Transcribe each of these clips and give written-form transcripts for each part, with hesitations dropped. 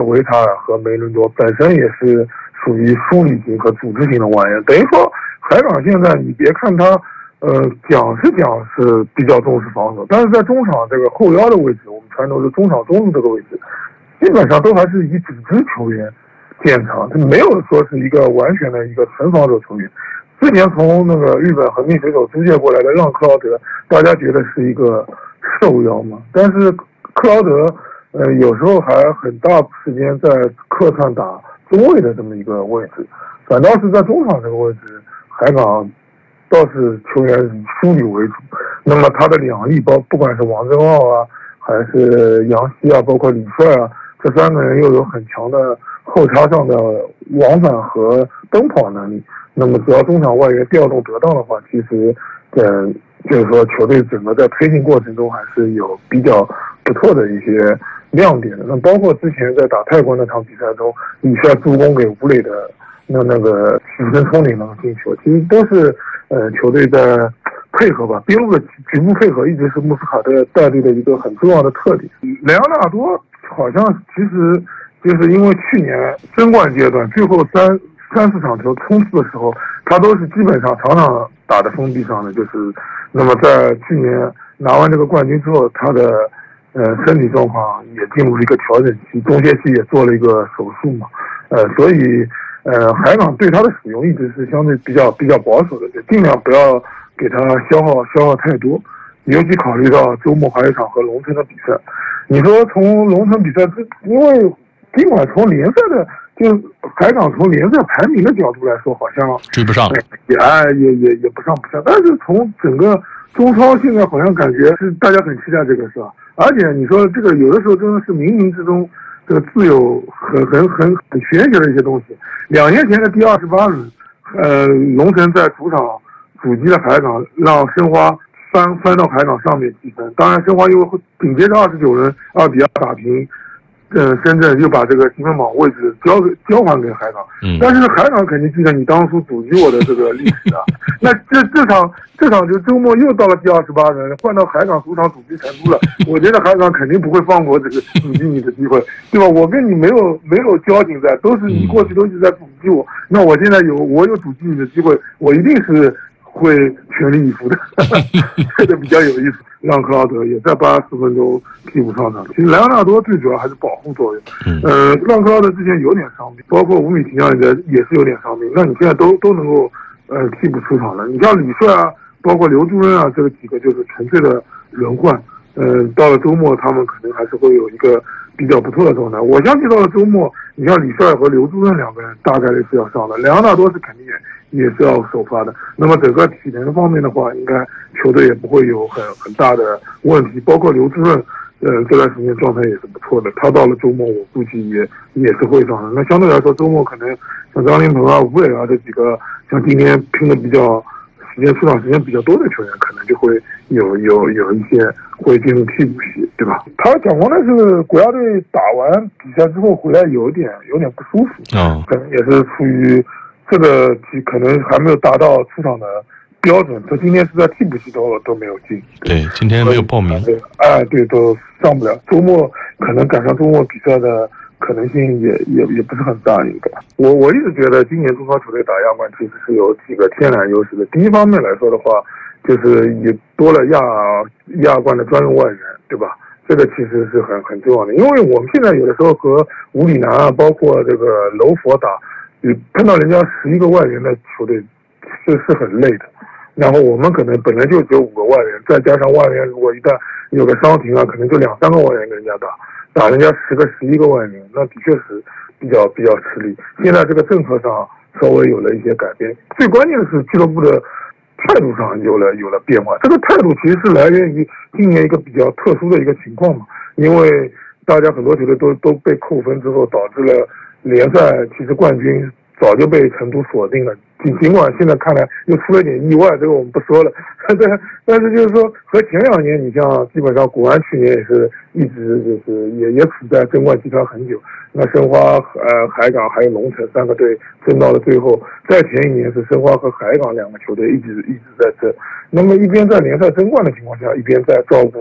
维塔尔和梅伦多本身也是属于梳理型和组织型的外援，等于说海港现在你别看他讲是比较重视防守，但是在中场这个后腰的位置，我们传统是中场中路这个位置，基本上都还是以组织球员建场，他没有说是一个完全的一个纯防守球员。之前从那个日本横滨水手租借过来的让克劳德，大家觉得是一个受腰嘛，但是克劳德有时候还很大时间在客串打中卫的这么一个位置，反倒是在中场这个位置，海港倒是球员以梳理为主。那么他的两翼不管是王正浩啊，还是杨希啊，包括李帅啊，这三个人又有很强的后插上的往返和奔跑能力。那么只要中场外援调动得当的话，其实就是说球队整个在推进过程中还是有比较不错的一些亮点的。那包括之前在打泰国那场比赛中，李帅助攻给吴磊的那个起身冲顶那个进球，其实都是球队在配合吧，边路的局部配合一直是穆斯卡特带队的一个很重要的特点。莱昂纳多好像其实就是因为去年争冠阶段最后三四场球冲刺的时候，他都是基本上场场打的封闭上的，就是那么在去年拿完这个冠军之后，他的身体状况也进入了一个调整期，中歇期也做了一个手术嘛，所以海港对他的使用一直是相对比较保守的，就尽量不要给他消耗太多，尤其考虑到周末还有一场和龙城的比赛。你说从龙城比赛因为尽管从联赛的就海港从联赛排名的角度来说，好像追不上， 也不上不下，但是从整个中超现在好像感觉是大家很期待这个，是吧？而且你说这个有的时候真的是冥冥之中，这个自有很玄学的一些东西。2年前的第28轮，龙城在主场阻击了海港，让申花翻到海港上面积分。当然，申花又紧接着29轮2-2打平。深圳又把这个积分榜位置交还给海港，但是海港肯定记得你当初阻击我的这个历史啊。那这场就周末又到了第28轮，换到海港主场阻击成都了。我觉得海港肯定不会放过这个阻击你的机会，对吧？我跟你没有交情在，都是你过去都是在阻击我，那我现在我有阻击你的机会，我一定是会全力以赴的。这个比较有意思。让克劳德也在80分钟替补上场。其实莱昂纳多最主要还是保护作用。让克劳德之前有点伤病，包括吴米提亚也是有点伤病。那你现在都能够替补出场了。你像李帅啊，包括刘朱恩啊，这个几个就是纯粹的轮换。到了周末他们可能还是会有一个比较不错的状态。我相信到了周末，你像李帅和刘朱恩两个人大概率是要上的，莱昂纳多是肯定也是要首发的。那么整个体能方面的话，应该球队也不会有很大的问题。包括刘志润，这段时间状态也是不错的。他到了周末，我估计也是会上的。那相对来说，周末可能像张琳芃啊、吴磊啊这几个，像今天拼的出场时间比较多的球员，可能就会有一些会进入替补席，对吧？他讲过的是国家队打完比赛之后回来有点不舒服，可能也是出于这个可能还没有达到出场的标准。他今天是在替补席都没有进， 对，今天没有报名， 对，都上不了。周末可能赶上周末比赛的可能性也不是很大，应该。我一直觉得今年中超球队打亚冠其实是有几个天然优势的。第一方面来说的话，就是也多了亚冠的专用外援，对吧？这个其实是很重要的，因为我们现在有的时候和武里南啊，包括这个柔佛打，碰到人家11个外援的球队是很累的。然后我们可能本来就只有5个外援，再加上外援如果一旦有个伤停啊，可能就2-3个外援跟人家打人家10个11个外援，那的确是比较吃力。现在这个政策上稍微有了一些改变，最关键的是俱乐部的态度上有了变化。这个态度其实是来源于今年一个比较特殊的一个情况嘛，因为大家很多球队都被扣分之后，导致了联赛其实冠军早就被成都锁定了。尽管现在看来又出了点意外，这个我们不说了。但是就是说，和前2年，你像基本上国安去年也是一直就是也处在争冠集团很久。那申花、海港还有龙城3个队争到了最后。再前1年是申花和海港2个球队一直在争。那么一边在联赛争冠的情况下，一边在照顾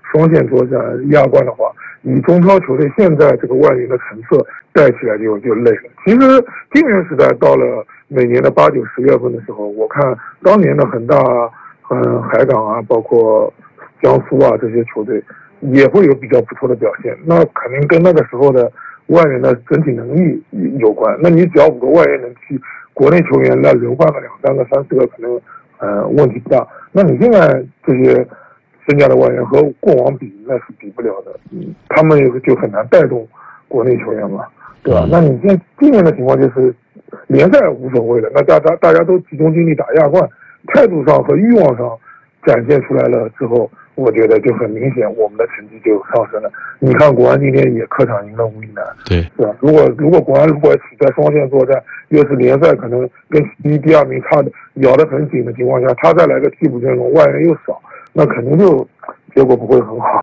双线作战亚冠的话，以中超球队现在这个外援的成色带起来就累了。其实金元时代到了每年的8、9、10月份的时候，我看当年的恒大、海港啊，包括江苏啊这些球队也会有比较不错的表现。那肯定跟那个时候的外援的整体能力有关。那你只要5个外援能替国内球员来轮换个2、3个、3、4个，可能问题不大。那你现在这些增加的外援和过往比，那是比不了的。他们就很难带动国内球员嘛，对吧？那你现在今年的情况就是联赛无所谓了，那大家都集中精力打亚冠，态度上和欲望上展现出来了之后，我觉得就很明显，我们的成绩就上升了。你看国安今天也客场赢了武里南， 对， 是吧？如果国安起在双线作战，又是联赛可能跟第2名差的咬得很紧的情况下，他再来个替补阵容，外援又少，那肯定就结果不会很好。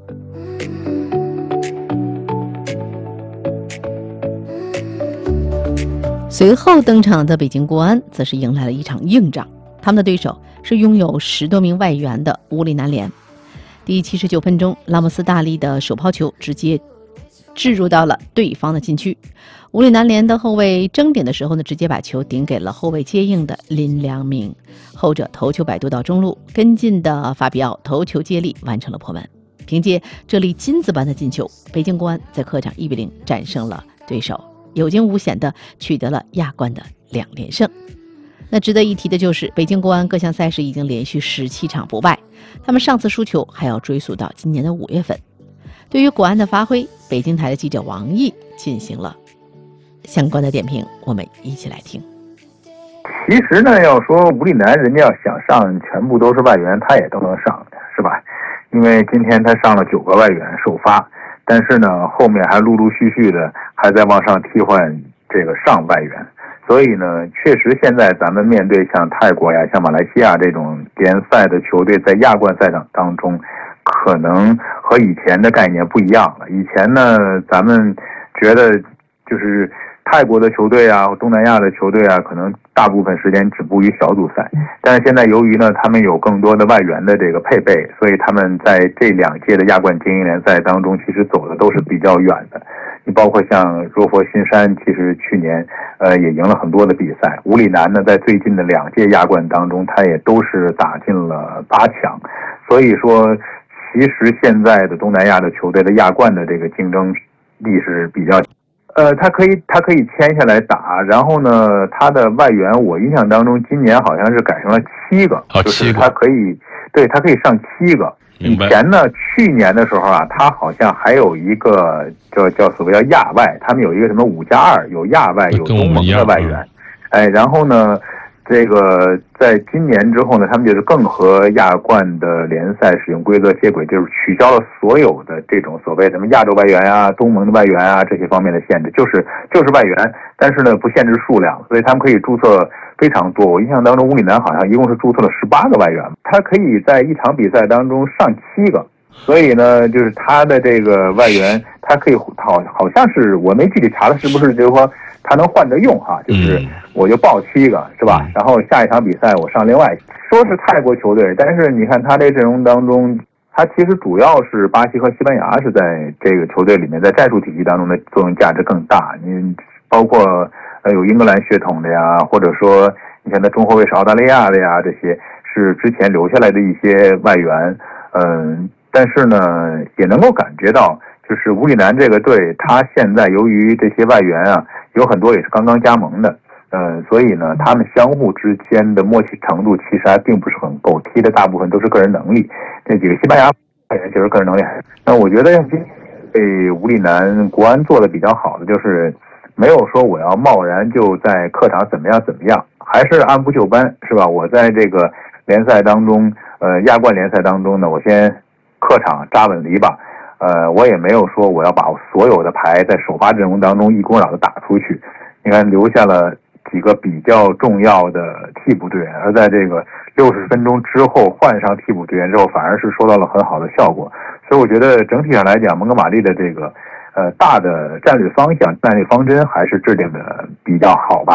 随后登场的北京国安则是迎来了一场硬仗，他们的对手是拥有10多名外援的武里南联。第79分钟，拉莫斯大力的手抛球直接置入到了对方的禁区，武里南联的后卫争点的时候呢，直接把球顶给了后卫接应的林良铭，后者头球摆渡到中路，跟进的法比奥头球接力完成了破门。凭借这粒金子般的进球，北京国安在客场1比0战胜了对手，有惊无险地取得了亚冠的2连胜。那值得一提的就是，北京国安各项赛事已经连续17场不败，他们上次输球还要追溯到今年的5月份。对于国安的发挥，北京台的记者王毅进行了相关的点评，我们一起来听。 其实呢，要说武里南人家要想上全部都是外援，他也都能上，是吧？因为今天他上了9个外援首发，但是呢，后面还陆陆续续的还在往上替换这个上外援。所以呢，确实现在咱们面对像泰国呀、像马来西亚这种联赛的球队，在亚冠赛场当中，可能和以前的概念不一样了。以前呢，咱们觉得就是泰国的球队啊，东南亚的球队啊，可能大部分时间止步于小组赛。但是现在由于呢，他们有更多的外援的这个配备，所以他们在这2届的亚冠精英联赛当中，其实走的都是比较远的。你包括像若佛新山，其实去年也赢了很多的比赛。武里南呢，在最近的2届亚冠当中，他也都是打进了8强。所以说，其实现在的东南亚的球队的亚冠的这个竞争力是比较，他可以签下来打，然后呢，他的外援我印象当中今年好像是改成了7个，就是他可以上7个。以前呢，去年的时候啊，他好像还有一个叫所谓叫亚外，他们有一个什么5+2，有亚外，有东盟的外援，然后呢，这个在今年之后呢，他们就是更和亚冠的联赛使用规则接轨，就是取消了所有的这种所谓什么亚洲外援啊、东盟的外援啊这些方面的限制，就是外援，但是呢不限制数量，所以他们可以注册非常多。我印象当中，武里南好像一共是注册了18个外援，他可以在一场比赛当中上7个，所以呢，就是他的这个外援，他可以好像是我没具体查了，是不是就是说他能换着用哈？就是我就报7个是吧？然后下一场比赛我上另外，说是泰国球队，但是你看他这阵容当中，他其实主要是巴西和西班牙是在这个球队里面，在战术体系当中的作用价值更大。你包括有英格兰血统的呀，或者说你看他中后卫是澳大利亚的呀，这些是之前留下来的一些外援。但是呢，也能够感觉到，就是武里南这个队，他现在由于这些外援啊，有很多也是刚刚加盟的，所以呢，他们相互之间的默契程度其实还并不是很够，踢的大部分都是个人能力。这几个西班牙外援就是个人能力。那我觉得今天被武里南国安做的比较好的，就是没有说我要贸然就在客场怎么样，还是按部就班，是吧？我在这个联赛当中，亚冠联赛当中呢，我先客场扎稳篱笆，我也没有说我要把所有的牌在首发阵容当中一股脑的打出去。你看留下了几个比较重要的替补队员，而在这个60分钟之后换上替补队员之后，反而是收到了很好的效果。所以我觉得整体上来讲，蒙哥马利的这个大的战略方向、战略方针还是制定的比较好吧。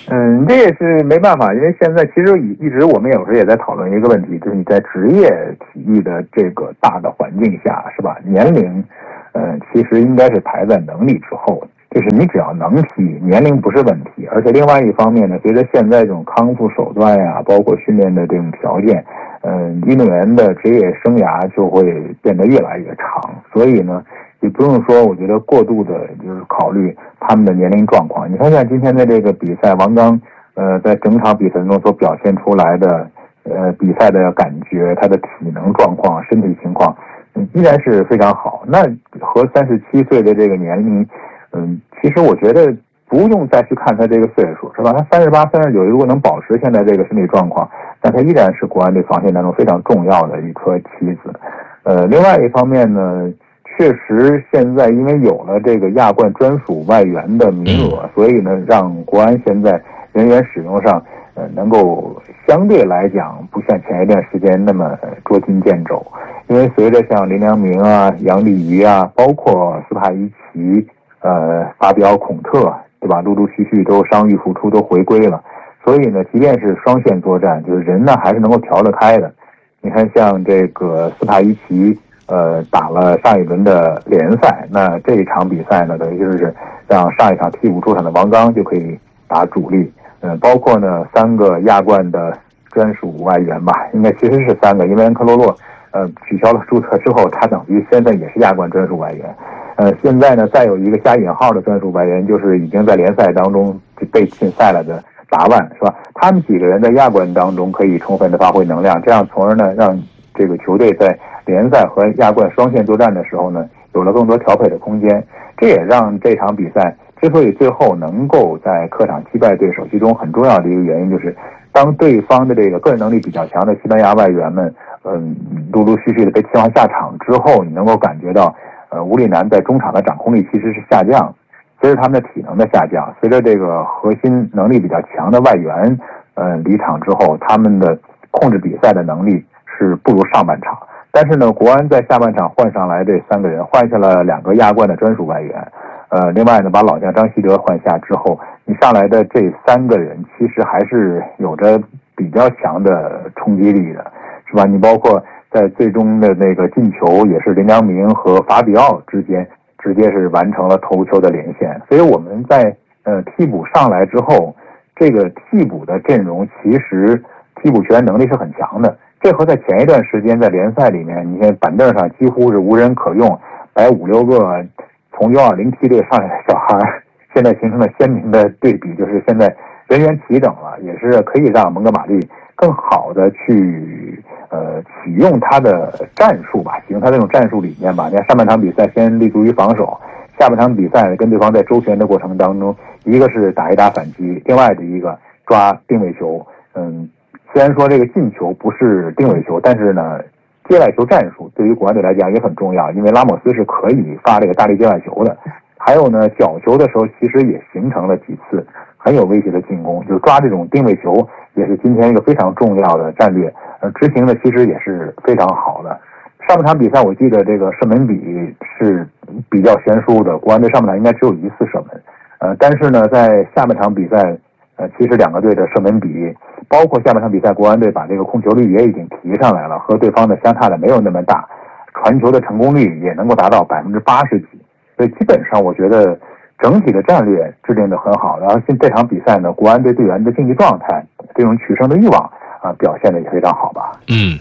这也是没办法，因为现在其实一直我们有时候也在讨论一个问题，就是你在职业体育的这个大的环境下，是吧？年龄，其实应该是排在能力之后，就是你只要能踢，年龄不是问题。而且另外一方面呢，随着现在这种康复手段呀，包括训练的这种条件，运动员的职业生涯就会变得越来越长，所以呢，也不用说，我觉得过度的就是考虑他们的年龄状况。你看像今天的这个比赛，王刚在整场比赛中所表现出来的比赛的感觉，他的体能状况、身体情况，依然是非常好。那和37岁的这个年龄，其实我觉得不用再去看他这个岁数，是吧？他38、39，如果能保持现在这个身体状况，那他依然是国安队防线当中非常重要的一颗棋子。另外一方面呢，确实现在因为有了这个亚冠专属外援的名额，所以呢，让国安现在人员使用上，能够相对来讲不像前一段时间那么捉襟见肘。因为随着像林良铭啊、杨立瑜啊，包括斯帕伊奇、法比奥、孔特，对吧？陆陆续续都伤愈复出，都回归了。所以呢，即便是双线作战，就是人呢还是能够调得开的。你看，像这个斯帕伊奇，打了上一轮的联赛，那这一场比赛呢，等于就是让上一场替补出场的王刚就可以打主力。包括呢3个亚冠的专属外援吧，应该其实是3个，因为恩科洛洛取消了注册之后，他等于现在也是亚冠专属外援。现在呢再有一个加引号的专属外援，就是已经在联赛当中被禁赛了的达万，是吧？他们几个人在亚冠当中可以充分的发挥能量，这样从而呢让这个球队在联赛和亚冠双线作战的时候呢，有了更多调配的空间。这也让这场比赛之所以最后能够在客场击败对手，其中很重要的一个原因就是，当对方的这个个人能力比较强的西班牙外援们，陆陆续续的被替换下场之后，你能够感觉到，吴里南在中场的掌控力其实是下降，随着他们的体能的下降，随着这个核心能力比较强的外援，离场之后，他们的控制比赛的能力是不如上半场。但是呢，国安在下半场换上来这3个人，换下了2个亚冠的专属外援，另外呢，把老将张稀哲换下之后，你上来的这3个人其实还是有着比较强的冲击力的，是吧？你包括在最终的那个进球，也是林良铭和法比奥之间直接是完成了头球的连线。所以我们在替补上来之后，这个替补的阵容其实替补球员能力是很强的。这和在前一段时间在联赛里面，你看板凳上几乎是无人可用，摆5、6个从120梯队上来的小孩，现在形成了鲜明的对比，就是现在人员齐整了，也是可以让蒙哥马利更好的去启用他的战术吧，启用他这种战术理念吧。你看上半场比赛先立足于防守，下半场比赛跟对方在周旋的过程当中，一个是打一打反击，另外的一个抓定位球。虽然说这个进球不是定位球，但是呢，接外球战术对于国安队来讲也很重要，因为拉莫斯是可以发这个大力接外球的。还有呢，角球的时候其实也形成了几次很有威胁的进攻，就是抓这种定位球也是今天一个非常重要的战略，执行的其实也是非常好的。上半场比赛我记得这个射门比是比较悬殊的，国安队上半场应该只有1次射门，但是呢，在下半场比赛，其实2个队的射门比，包括下半场比赛，国安队把这个控球率也已经提上来了，和对方的相差的没有那么大，传球的成功率也能够达到80%几，所以基本上我觉得整体的战略制定的很好。然后这场比赛呢，国安队队员的竞技状态、这种取胜的欲望表现的也非常好吧。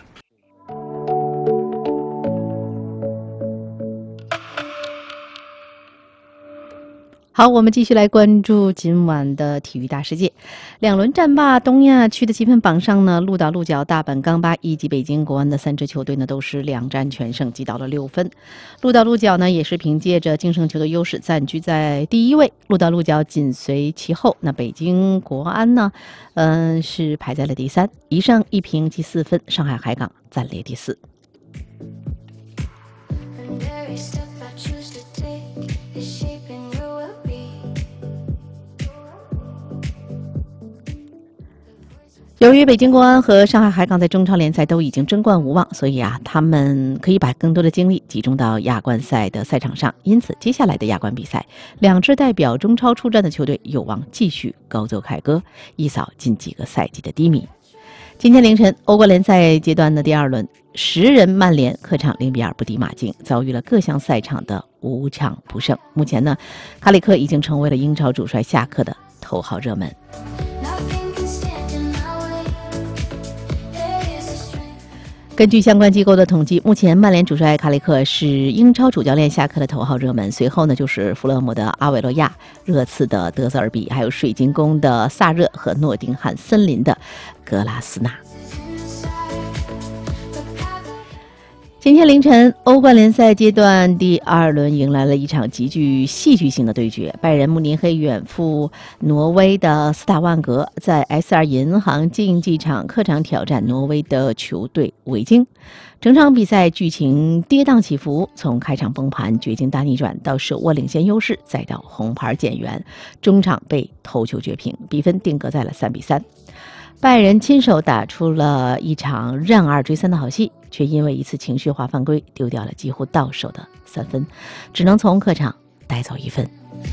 好，我们继续来关注今晚的体育大世界。2轮战罢，东亚区的积分榜上呢，鹿岛、鹿角、大阪钢巴以及北京国安的3支球队呢，都是2战全胜，积到了6分。鹿岛、鹿角呢，也是凭借着净胜球的优势暂居在第1位，鹿岛、鹿角紧随其后。那北京国安呢，是排在了第3，1胜1平积4分，上海海港暂列第4。 由于北京国安和上海海港在中超联赛都已经争冠无望，所以他们可以把更多的精力集中到亚冠赛的赛场上。因此，接下来的亚冠比赛，两支代表中超出战的球队有望继续高奏凯歌，一扫近几个赛季的低迷。今天凌晨，欧冠联赛阶段的第2轮，10人曼联客场0-2不敌马竞，遭遇了各项赛场的5场不胜。目前呢，卡里克已经成为了英超主帅下课的头号热门。根据相关机构的统计，目前曼联主帅卡里克是英超主教练下课的头号热门，随后呢就是弗勒姆的阿韦罗亚、热刺的德泽尔比，还有水晶宫的萨热和诺丁汉森林的格拉斯纳。今天凌晨，欧冠联赛阶段第2轮迎来了一场极具戏剧性的对决。拜仁慕尼黑远赴挪威的斯塔万格，在 SR 银行竞技场客场挑战挪威的球队维京。整场比赛剧情跌宕起伏，从开场崩盘、绝境大逆转到手握领先优势，再到红牌减员，中场被头球绝平，比分定格在了3-3。拜仁亲手打出了一场让2追3的好戏，却因为一次情绪化犯规丢掉了几乎到手的3分，只能从客场带走1分。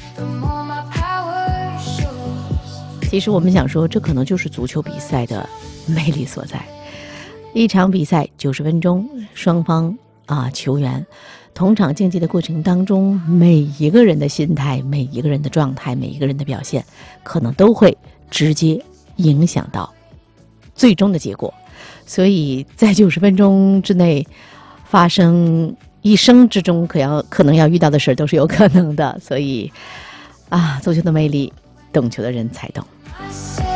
其实我们想说，这可能就是足球比赛的魅力所在。一场比赛90分钟，双方球员同场竞技的过程当中，每一个人的心态、每一个人的状态、每一个人的表现，可能都会直接影响到最终的结果。所以在90分钟之内发生一生之中可能要遇到的事都是有可能的。所以足球的魅力，懂球的人才懂。